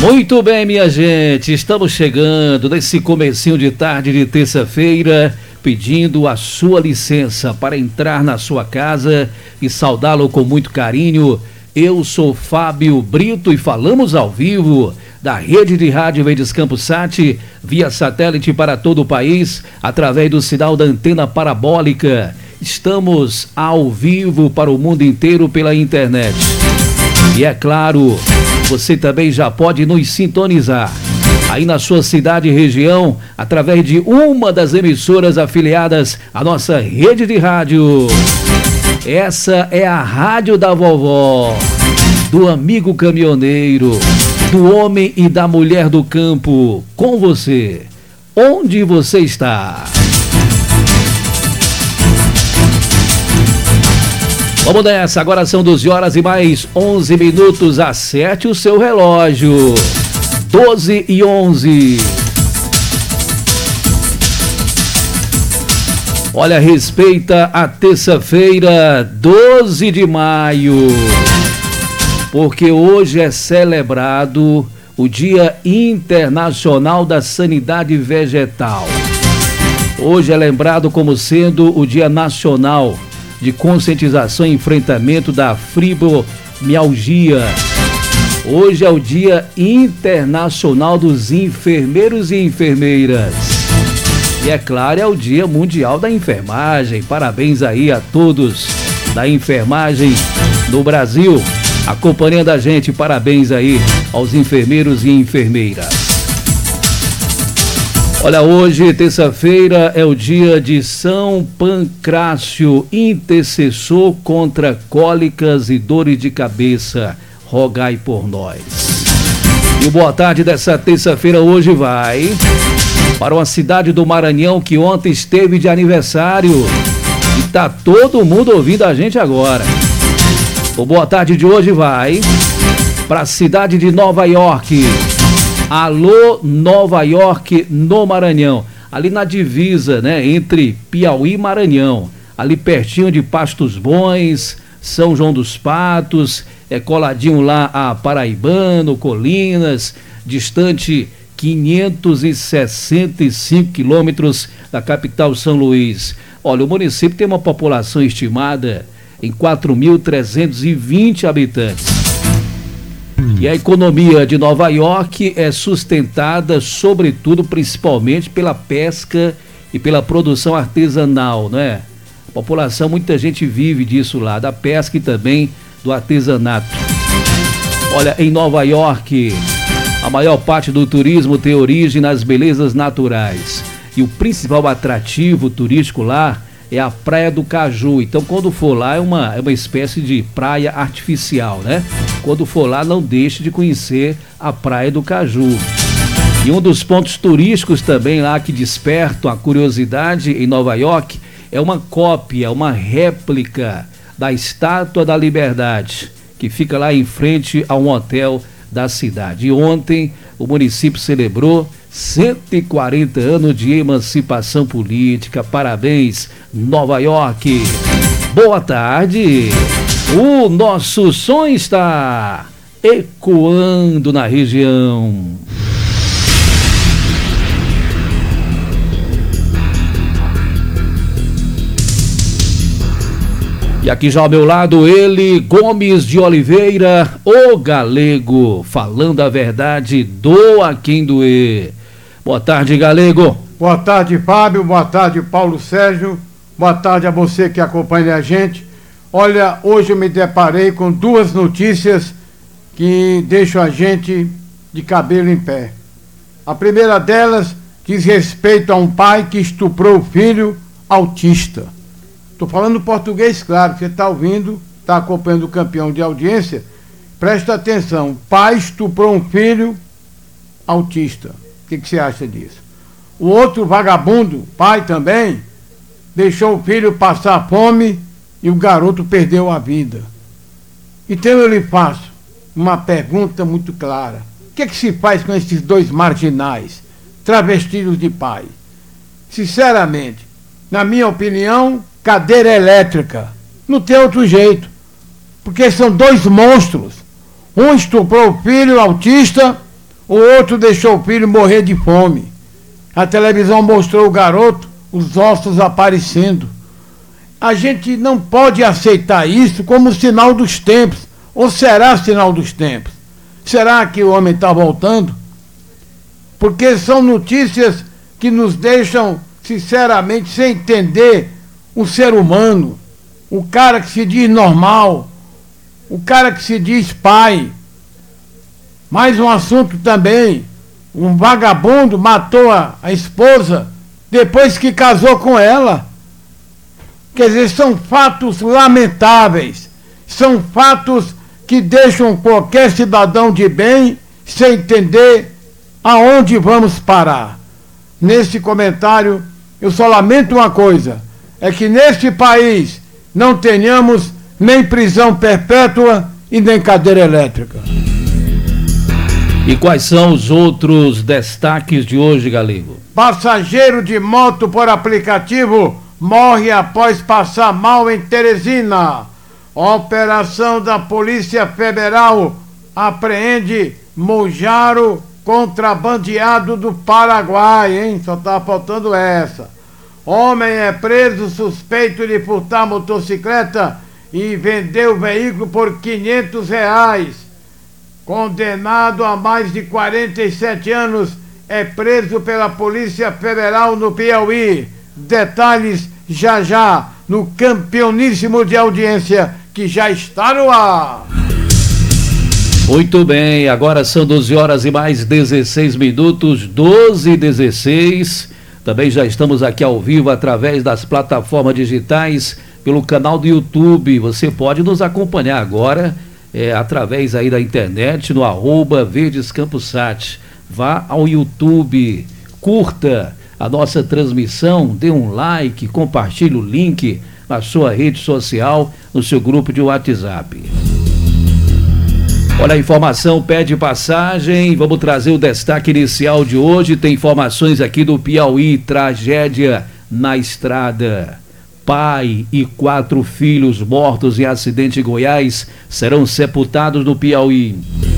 Muito bem, minha gente, estamos chegando nesse comecinho de tarde de terça-feira, pedindo a sua licença para entrar na sua casa e saudá-lo com muito carinho. Eu sou Fábio Brito e falamos ao vivo da rede de rádio Verdes Campos Sat, via satélite para todo o país, através do sinal da antena parabólica. Estamos ao vivo para o mundo inteiro pela internet. E é claro, você também já pode nos sintonizar aí na sua cidade e região, através de uma das emissoras afiliadas à nossa rede de rádio. Essa é a Rádio da Vovó, do amigo caminhoneiro, do homem e da mulher do campo, com você, onde você está. Vamos nessa, agora são 12 horas e mais 11 minutos, acerte o seu relógio, 12:11. Olha, respeita a terça-feira, 12 de maio, porque hoje é celebrado o Dia Internacional da Sanidade Vegetal. Hoje é lembrado como sendo o Dia Nacional de conscientização e enfrentamento da fibromialgia. Hoje é o Dia Internacional dos Enfermeiros e Enfermeiras. E é claro, é o Dia Mundial da Enfermagem. Parabéns aí a todos da enfermagem no Brasil, acompanhando a gente. Parabéns aí aos enfermeiros e enfermeiras. Olha, hoje, terça-feira, é o dia de São Pancrácio, intercessor contra cólicas e dores de cabeça. Rogai por nós. E o boa tarde dessa terça-feira hoje vai para uma cidade do Maranhão que ontem esteve de aniversário. E tá todo mundo ouvindo a gente agora. O boa tarde de hoje vai para a cidade de Nova York. Alô, Nova York, no Maranhão, ali na divisa, né, entre Piauí e Maranhão, ali pertinho de Pastos Bons, São João dos Patos, coladinho lá a Paraibano, Colinas, distante 565 quilômetros da capital São Luís. Olha, o município tem uma população estimada em 4.320 habitantes. E a economia de Nova York é sustentada, sobretudo, principalmente pela pesca e pela produção artesanal, não é? A população, muita gente vive disso lá, da pesca e também do artesanato. Olha, em Nova York, a maior parte do turismo tem origem nas belezas naturais. E o principal atrativo turístico lá é a Praia do Caju. Então, quando for lá, é uma espécie de praia artificial, né? Quando for lá, não deixe de conhecer a Praia do Caju. E um dos pontos turísticos também lá que despertam a curiosidade em Nova York é uma cópia, uma réplica da Estátua da Liberdade, que fica lá em frente a um hotel da cidade. E ontem o município celebrou 140 anos de emancipação política. Parabéns, Nova York. Boa tarde. O nosso som está ecoando na região. E aqui já ao meu lado ele, Gomes de Oliveira, o Galego, falando a verdade, doa quem doer. Boa tarde, Galego. Boa tarde, Fábio. Boa tarde, Paulo Sérgio. Boa tarde a você que acompanha a gente. Olha, hoje eu me deparei com duas notícias que deixam a gente de cabelo em pé. A primeira delas diz respeito a um pai que estuprou o filho autista. Estou falando português, claro, você está ouvindo, está acompanhando o campeão de audiência. Presta atenção, o pai estuprou um filho autista. O que você acha disso? O outro vagabundo, pai também, deixou o filho passar fome e o garoto perdeu a vida. Então eu lhe faço uma pergunta muito clara. O que se faz com esses dois marginais, travestidos de pai? Sinceramente, na minha opinião, cadeira elétrica. Não tem outro jeito. Porque são dois monstros. Um estuprou o filho autista, o outro deixou o filho morrer de fome. A televisão mostrou o garoto, os ossos aparecendo. A gente não pode aceitar isso como sinal dos tempos. Ou será sinal dos tempos? Será que o homem está voltando? Porque são notícias que nos deixam, sinceramente, sem entender o ser humano, o cara que se diz normal, o cara que se diz pai. Mais um assunto também, um vagabundo matou a esposa depois que casou com ela. Quer dizer, são fatos lamentáveis, são fatos que deixam qualquer cidadão de bem sem entender aonde vamos parar. Nesse comentário, eu só lamento uma coisa, é que neste país não tenhamos nem prisão perpétua e nem cadeira elétrica. E quais são os outros destaques de hoje, Galego? Passageiro de moto por aplicativo morre após passar mal em Teresina. Operação da Polícia Federal apreende Mojaro contrabandeado do Paraguai, hein? Só tá faltando essa. Homem é preso suspeito de furtar motocicleta e vender o veículo por R$500. Condenado a mais de 47 anos, é preso pela Polícia Federal no Piauí. Detalhes já no campeoníssimo de audiência que já está no ar. Muito bem, agora são 12 horas e mais 16 minutos, 12h16. Também já estamos aqui ao vivo através das plataformas digitais, pelo canal do YouTube. Você pode nos acompanhar agora, através aí da internet, no @VerdesCampoSat. Vá ao YouTube, curta a nossa transmissão, dê um like, compartilhe o link na sua rede social, no seu grupo de WhatsApp. Olha, a informação pede passagem, vamos trazer o destaque inicial de hoje. Tem informações aqui do Piauí, tragédia na estrada. Pai e 4 filhos mortos em acidente em Goiás serão sepultados no Piauí.